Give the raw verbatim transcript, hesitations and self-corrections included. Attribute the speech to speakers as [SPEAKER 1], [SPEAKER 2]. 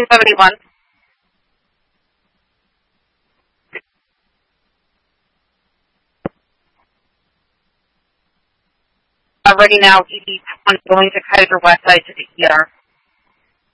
[SPEAKER 1] seventy-one. Uh, ready now, E D twenty, going to Kaiser West Side to the E R.